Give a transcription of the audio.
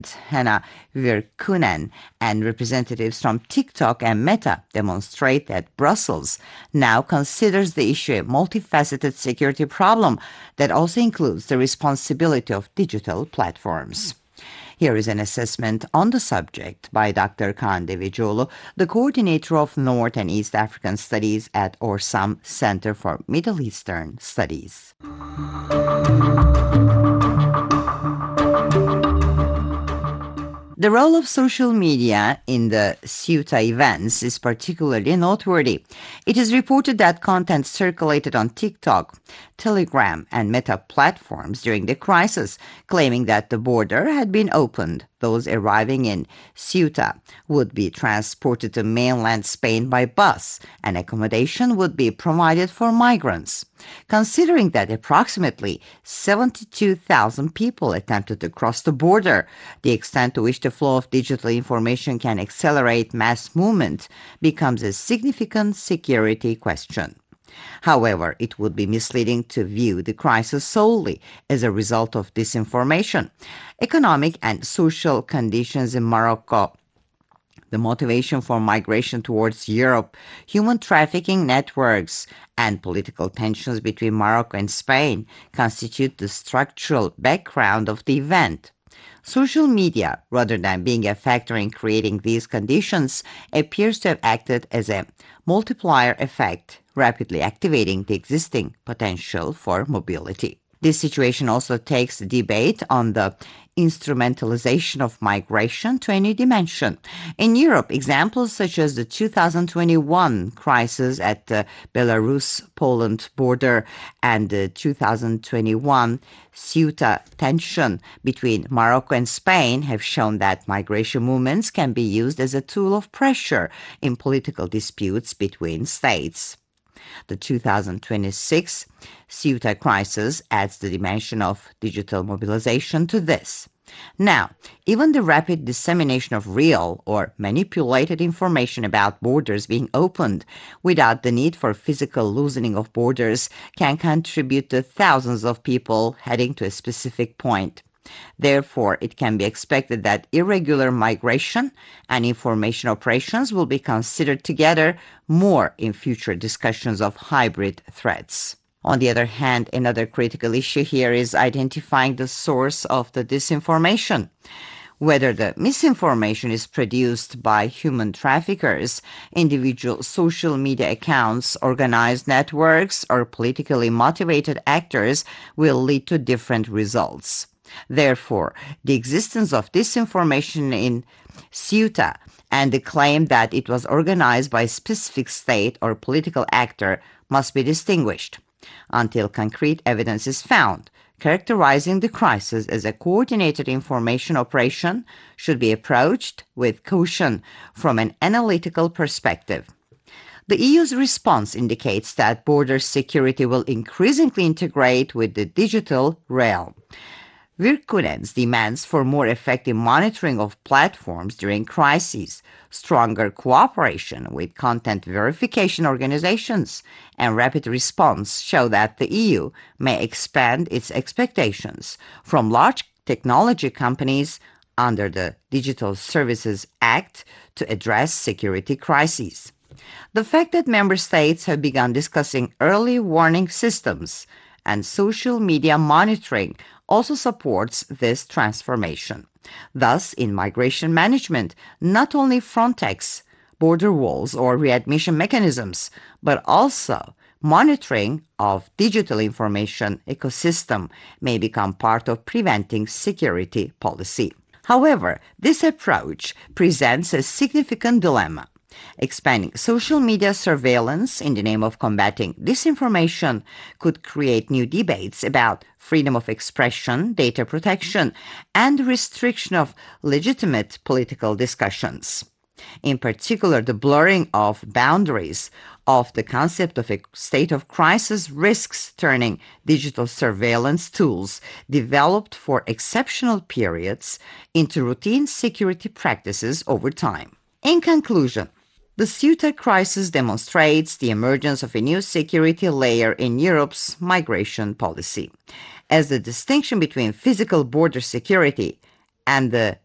Hanna Virkunen, and representatives from TikTok and Meta demonstrate that Brussels now considers the issue a multifaceted security problem that also includes the responsibility of digital platforms. Here is an assessment on the subject by Dr. Kaan Devecioğlu, the coordinator of North and East African Studies at Orsam Center for Middle Eastern Studies. The role of social media in the Ceuta events is particularly noteworthy. It is reported that content circulated on TikTok, Telegram, and Meta platforms during the crisis, claiming that the border had been opened. Those arriving in Ceuta would be transported to mainland Spain by bus, and accommodation would be provided for migrants. Considering that approximately 72,000 people attempted to cross the border, the extent to which the flow of digital information can accelerate mass movement becomes a significant security question. However, it would be misleading to view the crisis solely as a result of disinformation. Economic and social conditions in Morocco, the motivation for migration towards Europe, human trafficking networks, and political tensions between Morocco and Spain constitute the structural background of the event. Social media, rather than being a factor in creating these conditions, appears to have acted as a multiplier effect, rapidly activating the existing potential for mobility. This situation also takes the debate on the instrumentalization of migration to a new dimension. In Europe, examples such as the 2021 crisis at the Belarus-Poland border and the 2021 Ceuta tension between Morocco and Spain have shown that migration movements can be used as a tool of pressure in political disputes between states. The 2026 Ceuta crisis adds the dimension of digital mobilization to this. Now, even the rapid dissemination of real or manipulated information about borders being opened without the need for physical loosening of borders can contribute to thousands of people heading to a specific point. Therefore, it can be expected that irregular migration and information operations will be considered together more in future discussions of hybrid threats. On the other hand, another critical issue here is identifying the source of the disinformation. Whether the misinformation is produced by human traffickers, individual social media accounts, organized networks, or politically motivated actors will lead to different results. Therefore, the existence of disinformation in Ceuta and the claim that it was organized by a specific state or political actor must be distinguished until concrete evidence is found. Characterizing the crisis as a coordinated information operation should be approached with caution from an analytical perspective. The EU's response indicates that border security will increasingly integrate with the digital realm. Virkunen's demands for more effective monitoring of platforms during crises, stronger cooperation with content verification organizations, and rapid response show that the EU may expand its expectations from large technology companies under the Digital Services Act to address security crises. The fact that member states have begun discussing early warning systems and social media monitoring also supports this transformation. Thus, in migration management, not only Frontex, border walls, or readmission mechanisms, but also monitoring of digital information ecosystem may become part of preventing security policy. However, this approach presents a significant dilemma. Expanding social media surveillance in the name of combating disinformation could create new debates about freedom of expression, data protection, and restriction of legitimate political discussions. In particular, the blurring of boundaries of the concept of a state of crisis risks turning digital surveillance tools developed for exceptional periods into routine security practices over time. In conclusion, the Ceuta crisis demonstrates the emergence of a new security layer in Europe's migration policy. As the distinction between physical border security and the